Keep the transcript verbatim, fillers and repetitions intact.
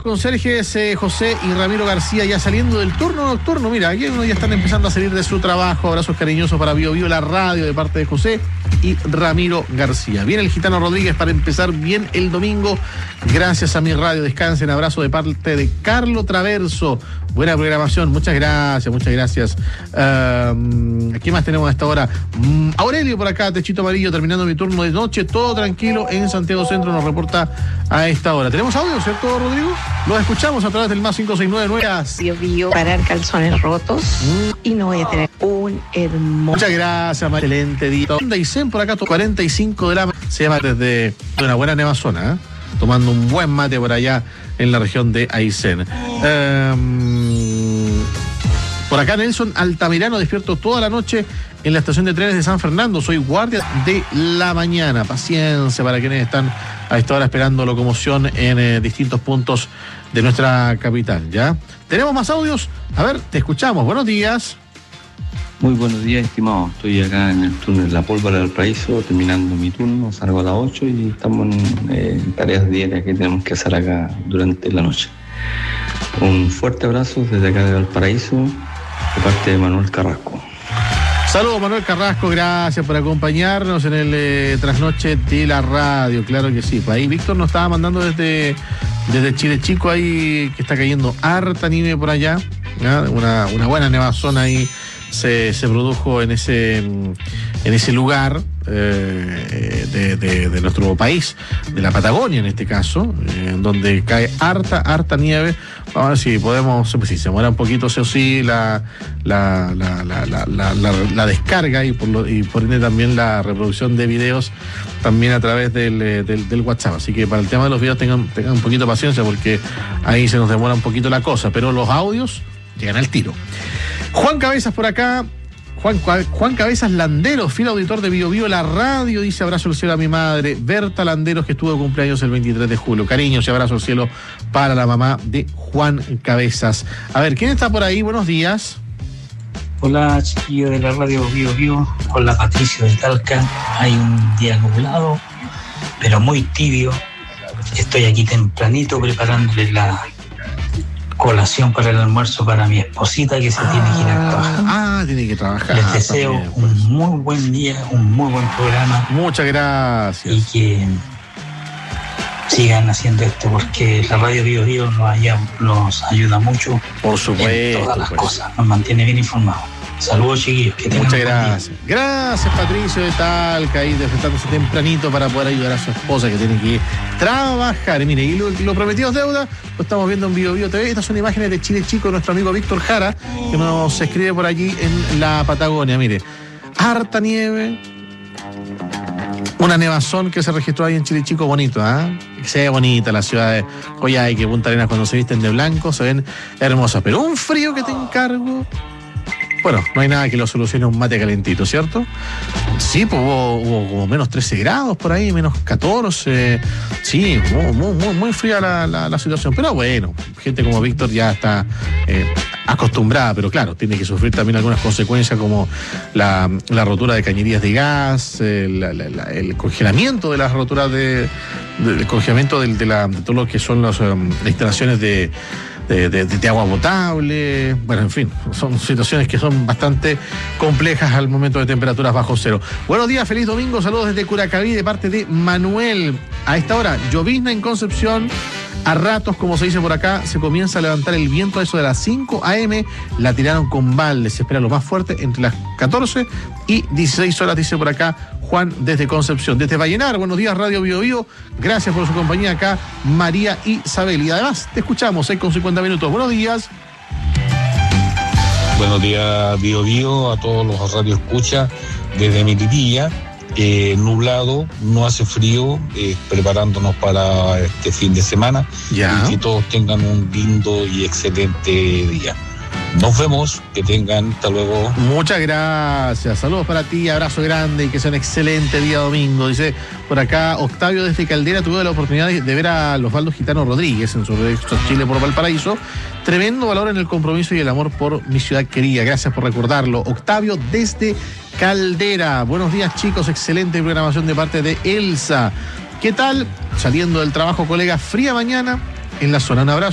conserjes eh, José y Ramiro García ya saliendo del turno nocturno. Mira, aquí uno ya están empezando a salir de su trabajo. Abrazos cariñosos para Bio Bio, la radio, de parte de José y Ramiro García. Viene el Gitano Rodríguez para empezar bien el domingo. Gracias a mi radio. Descansen. Abrazo de parte de Carlo Traverso. Buena programación. Muchas gracias, muchas gracias. Uh, ¿Qué más tenemos a esta hora? Um, Aurelio por acá, Techito Amarillo, terminando mi turno de noche. Todo tranquilo en Santiago Centro, nos reporta a esta hora. ¿Tenemos audio, cierto, Rodrigo? Los escuchamos a través del más cinco seis nueve nueve. Bio Bio, parar calzones rotos mm. y no voy a tener un hermoso. Muchas gracias, María. Excelente día. Daisen por acá, cuarenta y cinco de la mañana. Se llama desde una buena nevazona, ¿eh? Tomando un buen mate por allá en la región de Aysén. Um, por acá Nelson Altamirano, despierto toda la noche en la estación de trenes de San Fernando. Soy guardia de la mañana. Paciencia para quienes están a esta hora esperando locomoción en eh, distintos puntos de nuestra capital, ¿ya? ¿Tenemos más audios? A ver, te escuchamos. Buenos días. Muy buenos días, estimado. Estoy acá en el túnel La Pólvora del Paraíso, terminando mi turno. Salgo a las ocho y estamos en, eh, en tareas diarias que tenemos que hacer acá durante la noche. Un fuerte abrazo desde acá de Valparaíso, de parte de Manuel Carrasco. Saludos, Manuel Carrasco, gracias por acompañarnos en el eh, trasnoche de la radio, claro que sí. Pues ahí Víctor nos estaba mandando desde, desde Chile Chico, ahí que está cayendo harta nieve por allá, ¿ya? Una, una buena nevazona ahí se, se produjo en ese, en ese lugar eh, de, de, de nuestro país, de la Patagonia en este caso, eh, en donde cae harta, harta nieve. Vamos a ver si podemos, pues si se muera un poquito, sí o sí, la, la, la, la, la, la, la, la descarga y por, lo, y por ende también la reproducción de videos también a través del, del, del WhatsApp. Así que para el tema de los videos tengan, tengan un poquito de paciencia porque ahí se nos demora un poquito la cosa, pero los audios llegan al tiro. Juan Cabezas por acá. Juan, Juan Cabezas Landeros, fiel auditor de Bio Bio, la radio, dice abrazo al cielo a mi madre, Berta Landeros, que estuvo de cumpleaños el veintitrés de julio. Cariños y abrazo al cielo para la mamá de Juan Cabezas. A ver, ¿quién está por ahí? Buenos días. Hola, chiquillo de la radio Bio Bio, hola Patricio de Talca. Hay un día nublado, pero muy tibio. Estoy aquí tempranito preparándole la colación para el almuerzo para mi esposita que se ah, tiene que ir a trabajar. Ah, tiene que trabajar. Les deseo también, pues. un muy buen día, un muy buen programa. Muchas gracias. Y que sigan haciendo esto porque la radio Bio Bio nos, haya, nos ayuda mucho. Por supuesto. En todas las pues. cosas, nos mantiene bien informados. Saludos, chiquillos. Que Muchas gracias. Gracias, Patricio de Talca, ahí despertándose tempranito para poder ayudar a su esposa que tiene que trabajar. Y mire, y lo, lo prometido es deuda, lo estamos viendo en Bio Bio T V. Estas son imágenes de Chile Chico, nuestro amigo Víctor Jara, que nos escribe por allí en la Patagonia. Mire, harta nieve, una nevazón que se registró ahí en Chile Chico, bonito, ¿ah? ¿eh? Se ve bonita la ciudad de Coyhaique, que Punta Arenas, cuando se visten de blanco, se ven hermosas. Pero un frío que te encargo. Bueno, no hay nada que lo solucione un mate calentito, ¿cierto? Sí, pues hubo, hubo como menos trece grados por ahí, menos catorce. Sí, muy, muy, muy, muy fría la, la, la situación. Pero bueno, gente como Víctor ya está eh, acostumbrada, pero claro, tiene que sufrir también algunas consecuencias como la, la rotura de cañerías de gas, eh, la, la, la, el congelamiento de las roturas de, de, el congelamiento de, de, la, de todo lo que son las um, instalaciones de De, de, de agua potable, bueno, en fin, son situaciones que son bastante complejas al momento de temperaturas bajo cero. Buenos días, feliz domingo, saludos desde Curacaví de parte de Manuel. A esta hora, llovizna en Concepción, a ratos, como se dice por acá, se comienza a levantar el viento a eso de las cinco a eme, la tiraron con balde, se espera lo más fuerte entre las catorce y dieciséis horas, dice por acá Juan desde Concepción. Desde Vallenar, buenos días, Radio Bio Bio, gracias por su compañía acá, María Isabel. Y además, te escuchamos, seis con cincuenta minutos. Buenos días. Buenos días, Bio Bio, a todos los radio escucha desde Melipilla. Eh, nublado, no hace frío, eh, preparándonos para este fin de semana. Ya. Y que todos tengan un lindo y excelente día. Nos vemos, que tengan, hasta luego. Muchas gracias, saludos para ti, abrazo grande y que sea un excelente día domingo. Dice por acá Octavio desde Caldera, tuve la oportunidad de ver a Osvaldo Gitano Rodríguez en su regreso a Chile por Valparaíso. Tremendo valor en el compromiso y el amor por mi ciudad querida, gracias por recordarlo. Octavio desde Caldera, buenos días chicos, excelente programación de parte de Elsa. ¿Qué tal? Saliendo del trabajo, colega, fría mañana en la zona. Un abrazo.